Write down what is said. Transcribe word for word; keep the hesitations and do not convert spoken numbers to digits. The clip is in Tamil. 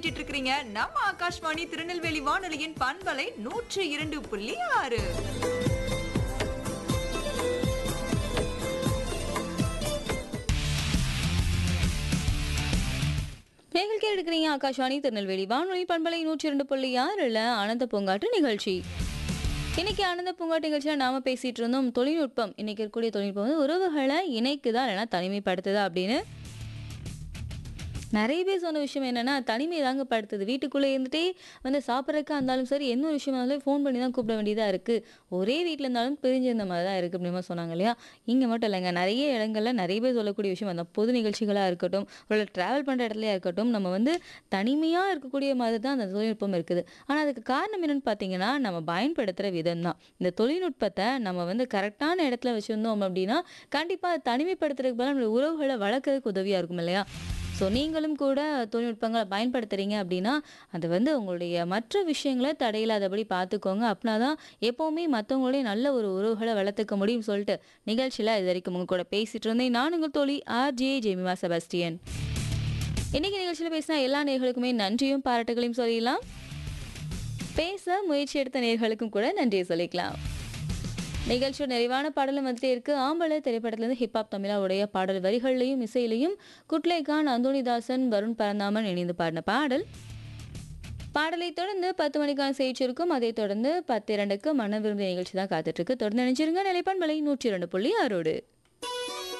கேட்டுட்டு இருக்கிறீங்க நம்ம ஆகாஷ்வாணி திருநெல்வேலி வானொலியின் பண்பலை நூற்றி இரண்டு புள்ளி ஆறு. நீங்கள் கேட்டுக்கிறீங்க ஆகாஷ்வாணி திருநெல்வேலி வானொலி பண்பலை நூற்றி இரண்டு புள்ளி ஆறுல ஆனந்த பூங்காட்டு நிகழ்ச்சி. இன்னைக்கு ஆனந்த பூங்காட்டு நிகழ்ச்சியில நாம பேசிட்டு இருந்தோம் தொழில்நுட்பம். இன்னைக்கு இருக்கக்கூடிய தொழில்நுட்பம் வந்து உறவுகளை இணைக்குதா இல்லைன்னா தனிமைப்படுத்துதா அப்படின்னு. நிறைய பேர் சொன்ன விஷயம் என்னன்னா தனிமை தாங்க படுத்துது. வீட்டுக்குள்ளே இருந்துட்டே வந்து சாப்பிட்றதுக்கா இருந்தாலும் சரி, என்ன ஒரு விஷயம் இருந்தாலும் ஃபோன் பண்ணி தான் கூப்பிட வேண்டியதாக இருக்குது. ஒரே வீட்டில் இருந்தாலும் பிரிஞ்சிருந்த மாதிரி தான் இருக்குது அப்படின்னு சொன்னாங்க இல்லையா. இங்கே மட்டும் இல்லைங்க, நிறைய இடங்கள்ல நிறைய பேர் சொல்லக்கூடிய விஷயம் அந்த பொது நிகழ்ச்சிகளாக இருக்கட்டும், ஒரு ட்ராவல் பண்ணுற இடத்துலையா இருக்கட்டும், நம்ம வந்து தனிமையாக இருக்கக்கூடிய மாதிரி தான் அந்த தொழில்நுட்பம் இருக்குது. ஆனால் அதுக்கு காரணம் என்னென்னு பார்த்தீங்கன்னா நம்ம பயன்படுத்துகிற விதம் தான். இந்த தொழில்நுட்பத்தை நம்ம வந்து கரெக்டான இடத்துல வச்சுருந்தோம் அப்படின்னா கண்டிப்பாக தனிமைப்படுத்துறதுக்கு பதிலாக நம்மளுடைய உறவுகளை வளர்க்கறதுக்கு உதவியாக இருக்கும் இல்லையா. ஸோ நீங்களும் கூட தொழில்நுட்பங்களை பயன்படுத்துகிறீங்க அப்படின்னா அது வந்து உங்களுடைய மற்ற விஷயங்களை தடையில்லாதபடி பார்த்துக்கோங்க. அப்படின்னா தான் எப்போவுமே மற்றவங்களுடைய நல்ல ஒரு உறவுகளை வளர்த்துக்க முடியும்னு சொல்லிட்டு நிகழ்ச்சியில் இது வரைக்கும் உங்க கூட பேசிகிட்டு இருந்தேன். நான் உங்கள் தோழி ஆர்ஜே ஜெமிமா செபாஸ்டியன். இன்னைக்கு நிகழ்ச்சியில் பேசினா எல்லா நேர்களுக்குமே நன்றியும் பாராட்டுகளையும் சொல்லிடலாம். பேச முயற்சி எடுத்த நேர்களுக்கும் கூட நன்றியை சொல்லிக்கலாம். நிகழ்ச்சியோட நிறைவான பாடலும் வந்துட்டே இருக்கு. ஆம்பளை திரைப்படத்திலிருந்து ஹிப்ஹாப் தமிழாவுடைய பாடல் வரிகள்லையும் இசையிலையும் குட்லேகான், அந்தோணிதாசன், வருண் பரந்தாமன் இணைந்து பாடின பாடல். பாடலை தொடர்ந்து பத்து மணிக்கான செய்தி இருக்கும். அதை தொடர்ந்து பத்து இரண்டுக்கு மன விரும்பிய நிகழ்ச்சி தான் காத்துட்டு இருக்கு. தொடர்ந்து நினைச்சிருங்க நிலைப்பான் விலை நூற்றி இரண்டு புள்ளி ஆறோடு.